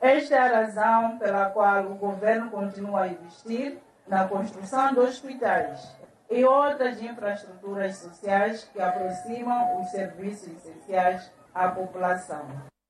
Esta é a razão pela qual o governo continua a investir na construção de hospitais e outras infraestruturas sociais que aproximam os serviços essenciais à população.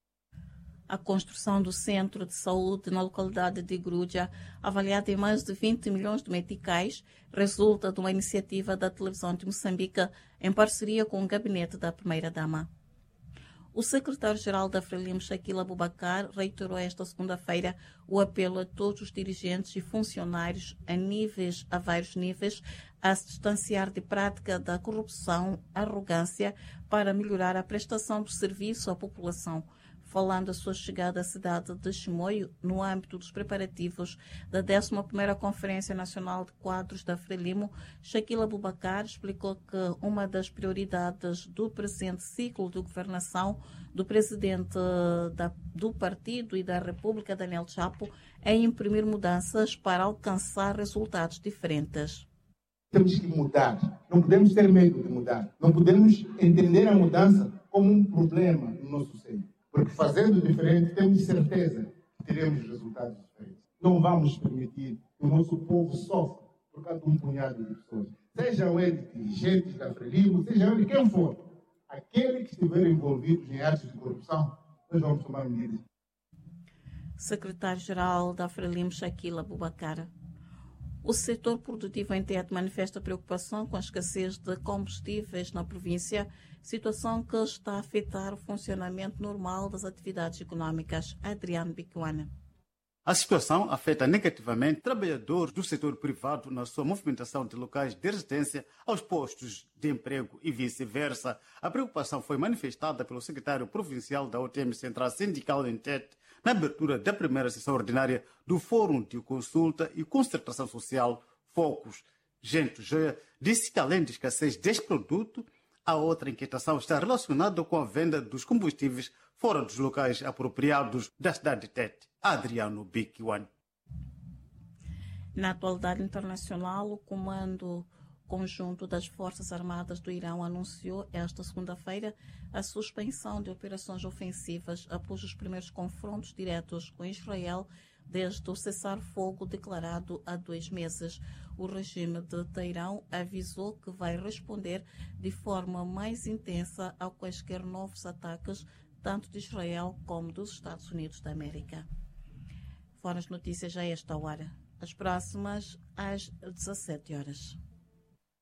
A construção do centro de saúde na localidade de Grúdia, avaliada em mais de 20 milhões de meticais, resulta de uma iniciativa da televisão de Moçambique em parceria com o gabinete da primeira-dama. O secretário-geral da Frelimo, Shaquille Abubakar, reiterou esta segunda-feira o apelo a todos os dirigentes e funcionários a vários níveis a se distanciar de prática da corrupção, arrogância, para melhorar a prestação do serviço à população. Falando da sua chegada à cidade de Chimoio, no âmbito dos preparativos da 11ª Conferência Nacional de Quadros da Frelimo, Shaquille Abubakar explicou que uma das prioridades do presente ciclo de governação do presidente do partido e da República, Daniel Chapo, é imprimir mudanças para alcançar resultados diferentes. Temos que mudar, não podemos ter medo de mudar, não podemos entender a mudança como um problema no nosso seio. Porque fazendo diferente, temos certeza que teremos resultados diferentes. Não vamos permitir que o nosso povo sofra por causa de um punhado de pessoas. Sejam eles dirigentes da Frelimo, sejam eles quem for. Aqueles que estiverem envolvidos em atos de corrupção, nós vamos tomar medidas. Secretário-geral da Frelimo, Shaquille Abubakar. O setor produtivo em Tete manifesta preocupação com a escassez de combustíveis na província, situação que está a afetar o funcionamento normal das atividades econômicas. Adriano Bicuana. A situação afeta negativamente trabalhadores do setor privado na sua movimentação de locais de residência aos postos de emprego e vice-versa. A preocupação foi manifestada pelo secretário provincial da OTM Central Sindical em Tete na abertura da primeira sessão ordinária do Fórum de Consulta e Concertação Social Focus. Gento Joia disse que, além de escassez deste produto, a outra inquietação está relacionada com a venda dos combustíveis fora dos locais apropriados da cidade de Tete. Adriano Bicuan. Na atualidade internacional, o Comando Conjunto das Forças Armadas do Irão anunciou esta segunda-feira a suspensão de operações ofensivas após os primeiros confrontos diretos com Israel desde o cessar-fogo declarado há 2 meses. O regime de Teherão avisou que vai responder de forma mais intensa a quaisquer novos ataques, tanto de Israel como dos Estados Unidos da América. Foram as notícias a esta hora. As próximas às 17 horas.